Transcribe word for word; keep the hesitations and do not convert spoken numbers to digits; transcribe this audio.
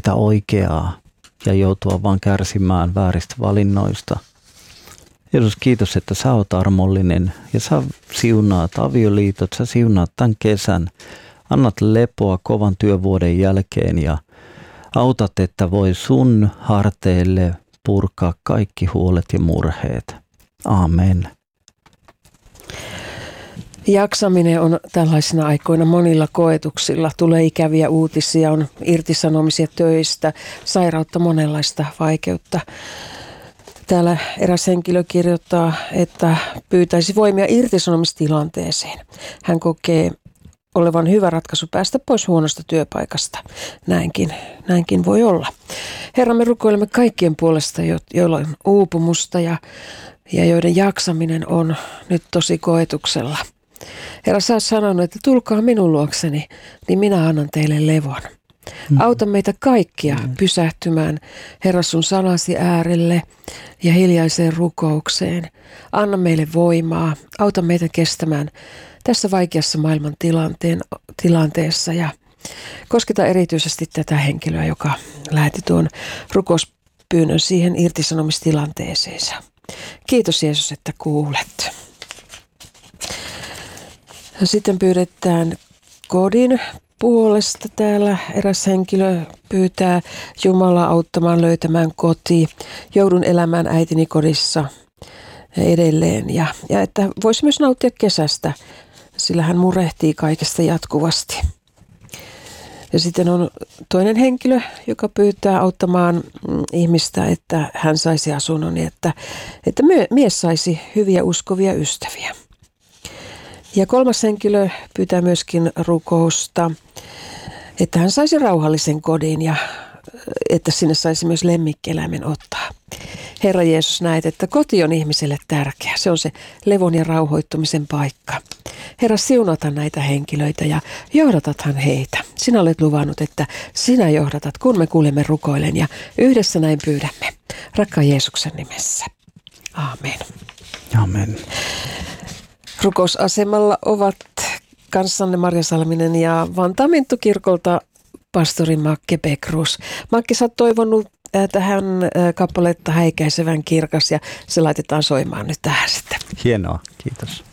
sitä oikeaa ja joutua vaan kärsimään vääristä valinnoista. Jeesus, kiitos, että sä oot armollinen ja sä siunaat avioliitot, sä siunaat tämän kesän. Annat lepoa kovan työvuoden jälkeen ja autat, että voi sun harteille purkaa kaikki huolet ja murheet. Aamen. Jaksaminen on tällaisina aikoina monilla koetuksilla. Tulee ikäviä uutisia, on irtisanomisia töistä, sairautta, monenlaista vaikeutta. Täällä eräs henkilö kirjoittaa, että pyytäisi voimia irtisanomistilanteeseen. Hän kokee olevan hyvä ratkaisu päästä pois huonosta työpaikasta. Näinkin, näinkin voi olla. Herra, me rukoilemme kaikkien puolesta, joilla on uupumusta ja, ja joiden jaksaminen on nyt tosi koetuksella. Herra, sä oot sanonut, että tulkaa minun luokseni, niin minä annan teille levon. Auta meitä kaikkia pysähtymään, Herra, sun sanasi äärelle ja hiljaiseen rukoukseen. Anna meille voimaa, auta meitä kestämään tässä vaikeassa maailman tilanteen, tilanteessa ja kosketa erityisesti tätä henkilöä, joka lähetti tuon rukouspyynnön siihen irtisanomistilanteeseensa. Kiitos Jeesus, että kuulet. Sitten pyydetään kodin puolesta täällä. Eräs henkilö pyytää Jumalaa auttamaan löytämään koti. Joudun elämään äitini kodissa edelleen ja, ja että voisi myös nauttia kesästä, sillä hän murehtii kaikesta jatkuvasti. Ja sitten on toinen henkilö, joka pyytää auttamaan ihmistä, että hän saisi asunnon, että, että mies saisi hyviä uskovia ystäviä. Ja kolmas henkilö pyytää myöskin rukousta, että hän saisi rauhallisen kodin ja että sinne saisi myös lemmikkieläimen ottaa. Herra Jeesus, näet, että koti on ihmiselle tärkeä. Se on se levon ja rauhoittumisen paikka. Herra, siunata näitä henkilöitä ja johdatathan heitä. Sinä olet luvannut, että sinä johdatat, kun me kuulemme rukoilen ja yhdessä näin pyydämme. Rakkaan Jeesuksen nimessä. Aamen. Amen. Rukousasemalla ovat kanssanne Marja Salminen ja Vantaan Minttu-kirkolta pastori Makke Beckruus. Makke, sä oot toivonut tähän kappaletta Häikäisevän kirkas ja se laitetaan soimaan nyt tähän sitten. Hienoa, kiitos.